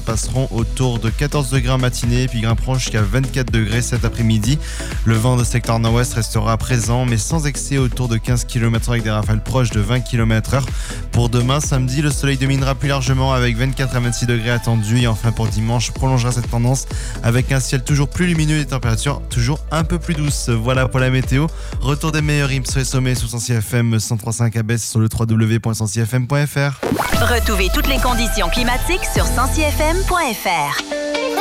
passeront autour de 14 degrés en matinée, puis grimperont jusqu'à 24 degrés cet après-midi. Le vent de secteur nord-ouest restera présent, mais sans excès, autour de 15 km/h avec des rafales proches de 20 km/h. Pour demain, samedi, le soleil dominera plus largement avec 24 à 26 degrés attendus. Et enfin pour dimanche, prolongera cette tendance avec un ciel toujours plus lumineux et des températures toujours un peu plus douces. Voilà pour la météo. Retour des meilleurs hymnes sur les sommets sous Sensi FM 103.5 à Besse sur le www.sensifm.fr. Retrouvez toutes les conditions climatiques sur sensifm.fr.